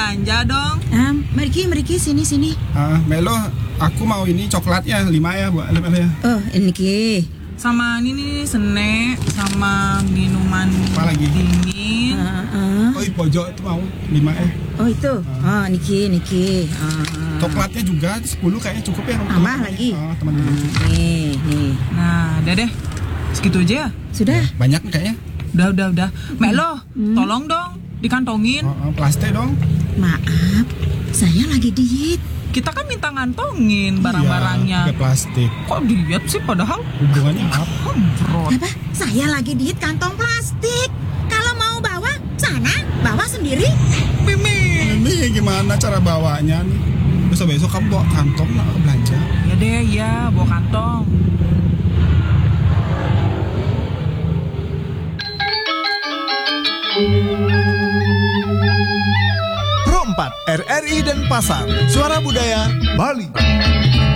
belanja dong. Mari sini. Melo, aku mau ini coklatnya 5 ya, Bu. Ya. Oh, ini ki. Sama ini nih, snack sama minuman Apa lagi? dingin. Oh, di pojok itu mau 5 ya. Oh, itu. Niki. Coklatnya juga 10 kayaknya cukup ya. Tambah lagi. Teman. Nih. Nah, udah deh. Segitu aja ya? Sudah. Banyak kayaknya. Udah. Melo, tolong dong dikantongin. Plastik dong. Maaf, saya lagi diet. Kita kan minta ngantongin barang-barangnya. Iya, pakai plastik. Kok diet sih padahal? Hubungannya apa? Bro. Apa? Saya lagi diet kantong plastik. Kalau mau bawa, sana, bawa sendiri. Mimin. Ini gimana cara bawanya nih? Besok kamu bawa kantong lah belanja. Ya deh, ya bawa kantong. Pro 4 RRI Denpasar, Suara Budaya Bali.